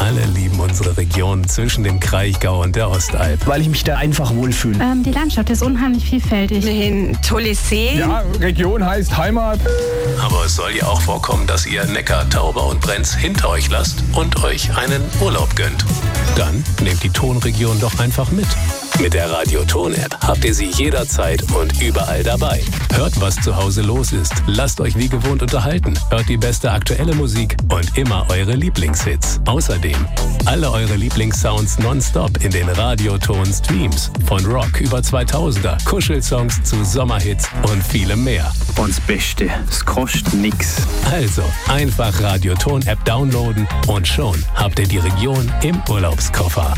alle lieben unsere Region zwischen dem Kraichgau und der Ostalb. Weil ich mich da einfach wohlfühle. Die Landschaft ist unheimlich vielfältig. Ein tolles See. Ja, Region heißt Heimat. Aber es soll ja auch vorkommen, dass ihr Neckar, Tauber und Brenz hinter euch lasst und euch einen Urlaub gönnt. Dann nehmt die Tonregion doch einfach mit. Mit der Radio-Ton-App habt ihr sie jederzeit und überall dabei. Hört, was zu Hause los ist. Lasst euch wie gewohnt unterhalten. Hört die beste aktuelle Musik und immer eure Lieblingshits. Außerdem alle eure Lieblingssounds nonstop in den Radio-Ton-Streams. Von Rock über 2000er, Kuschelsongs zu Sommerhits und vielem mehr. Und das Beste, es kostet nix. Also einfach Radio-Ton-App downloaden und schon habt ihr die Region im Urlaubskoffer.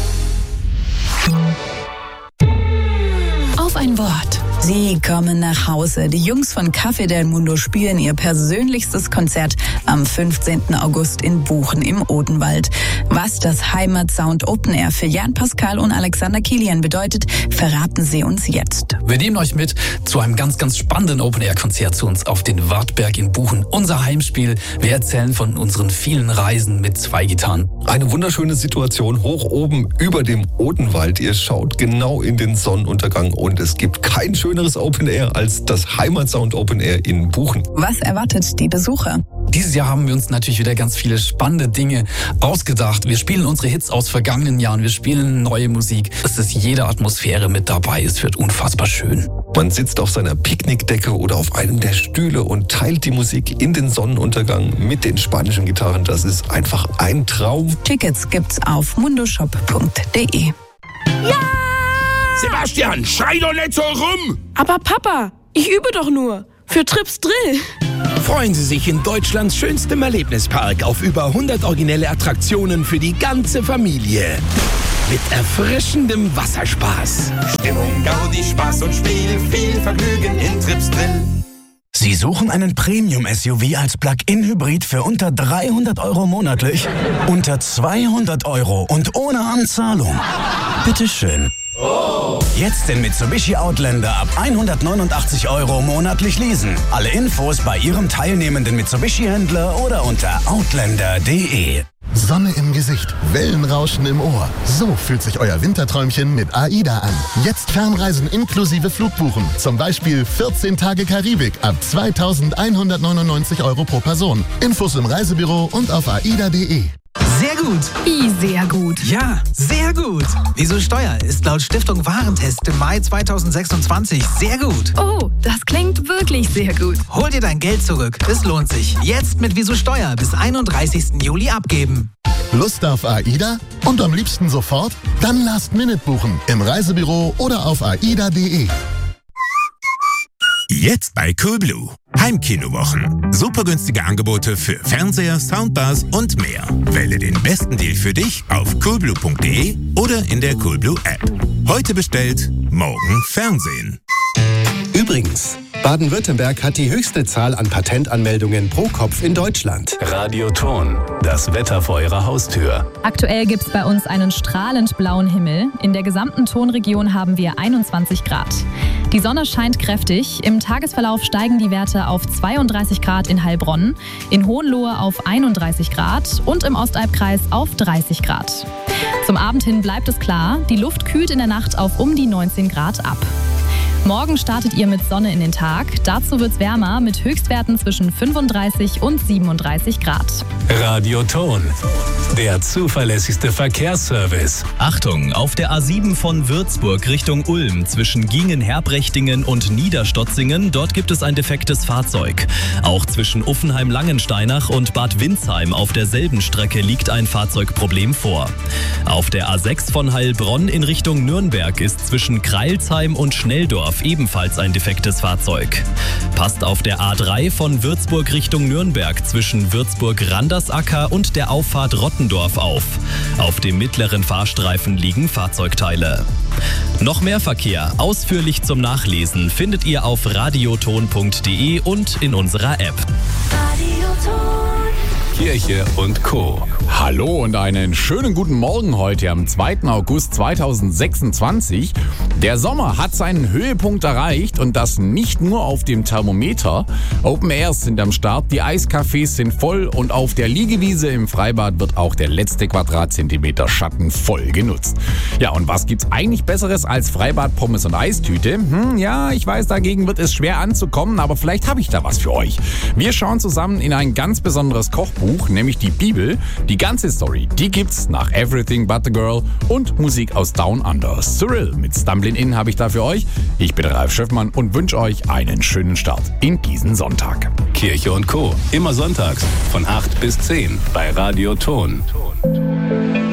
Auf ein Wort. Sie kommen nach Hause. Die Jungs von Café del Mundo spielen ihr persönlichstes Konzert am 15. August in Buchen im Odenwald. Was das Heimatsound Open Air für Jan Pascal und Alexander Kilian bedeutet, verraten sie uns jetzt. Wir nehmen euch mit zu einem ganz, ganz spannenden Open Air Konzert zu uns auf den Wartberg in Buchen. Unser Heimspiel. Wir erzählen von unseren vielen Reisen mit 2 Gitarren. Eine wunderschöne Situation hoch oben über dem Odenwald. Ihr schaut genau in den Sonnenuntergang und es gibt kein schöneres Open Air als das Heimatsound Open Air in Buchen. Was erwartet die Besucher? Dieses Jahr haben wir uns natürlich wieder ganz viele spannende Dinge ausgedacht. Wir spielen unsere Hits aus vergangenen Jahren, wir spielen neue Musik. Es ist jede Atmosphäre mit dabei, es wird unfassbar schön. Man sitzt auf seiner Picknickdecke oder auf einem der Stühle und teilt die Musik in den Sonnenuntergang mit den spanischen Gitarren. Das ist einfach ein Traum. Tickets gibt's auf mundoshop.de. Ja! Sebastian, schrei doch nicht so rum! Aber Papa, ich übe doch nur. Für Trips Drill. Freuen Sie sich in Deutschlands schönstem Erlebnispark auf über 100 originelle Attraktionen für die ganze Familie. Mit erfrischendem Wasserspaß. Stimmung, Gaudi, Spaß und Spiel, viel Vergnügen in Trips Drill. Sie suchen einen Premium-SUV als Plug-in-Hybrid für unter 300 € monatlich? Unter 200 € und ohne Anzahlung? Bitteschön. Jetzt den Mitsubishi Outlander ab 189 € monatlich leasen. Alle Infos bei Ihrem teilnehmenden Mitsubishi-Händler oder unter outlander.de. Sonne im Gesicht, Wellenrauschen im Ohr. So fühlt sich euer Winterträumchen mit AIDA an. Jetzt Fernreisen inklusive Flugbuchen. Zum Beispiel 14 Tage Karibik ab 2.199 € pro Person. Infos im Reisebüro und auf aida.de. Sehr gut. Wie sehr gut? Ja, sehr gut. Wieso Steuer ist laut Stiftung Warentest im Mai 2026 sehr gut. Oh, das klingt wirklich sehr gut. Hol dir dein Geld zurück. Es lohnt sich. Jetzt mit Wieso Steuer bis 31. Juli abgeben. Lust auf AIDA? Und am liebsten sofort? Dann Last-Minute buchen. Im Reisebüro oder auf aida.de. Jetzt bei Coolblue. Heimkinowochen. Super günstige Angebote für Fernseher, Soundbars und mehr. Wähle den besten Deal für dich auf coolblue.de oder in der Coolblue App. Heute bestellt, morgen Fernsehen. Übrigens, Baden-Württemberg hat die höchste Zahl an Patentanmeldungen pro Kopf in Deutschland. Radio-Ton, das Wetter vor Ihrer Haustür. Aktuell gibt es bei uns einen strahlend blauen Himmel. In der gesamten Tonregion haben wir 21 Grad. Die Sonne scheint kräftig. Im Tagesverlauf steigen die Werte auf 32 Grad in Heilbronn, in Hohenlohe auf 31 Grad und im Ostalbkreis auf 30 Grad. Zum Abend hin bleibt es klar, die Luft kühlt in der Nacht auf um die 19 Grad ab. Morgen startet ihr mit Sonne in den Tag. Dazu wird's wärmer mit Höchstwerten zwischen 35 und 37 Grad. Radio-Ton, der zuverlässigste Verkehrsservice. Achtung, auf der A7 von Würzburg Richtung Ulm zwischen Gingen-Herbrechtingen und Niederstotzingen, dort gibt es ein defektes Fahrzeug. Auch zwischen Uffenheim-Langensteinach und Bad Windsheim auf derselben Strecke liegt ein Fahrzeugproblem vor. Auf der A6 von Heilbronn in Richtung Nürnberg ist zwischen Kreilsheim und Schnelldorf ebenfalls ein defektes Fahrzeug. Passt auf der A3 von Würzburg Richtung Nürnberg zwischen Würzburg-Randersacker und der Auffahrt Rottendorf auf. Auf dem mittleren Fahrstreifen liegen Fahrzeugteile. Noch mehr Verkehr, ausführlich zum Nachlesen, findet ihr auf radioton.de und in unserer App. Radioton. Kirche und Co. Hallo und einen schönen guten Morgen heute am 2. August 2026. Der Sommer hat seinen Höhepunkt erreicht und das nicht nur auf dem Thermometer. Open Airs sind am Start, die Eiscafés sind voll und auf der Liegewiese im Freibad wird auch der letzte Quadratzentimeter Schatten voll genutzt. Ja, und was gibt's eigentlich Besseres als Freibad, Pommes und Eistüte? Ja, ich weiß, dagegen wird es schwer anzukommen, aber vielleicht habe ich da was für euch. Wir schauen zusammen in ein ganz besonderes Kochbuch, nämlich die Bibel. Die ganze Story, die gibt's nach Everything But the Girl und Musik aus Down Under. Cyril mit Stumblin' In habe ich da für euch. Ich bin Ralf Schöffmann und wünsche euch einen schönen Start in diesen Sonntag. Kirche und Co. Immer sonntags von 8 bis 10 bei Radio Ton.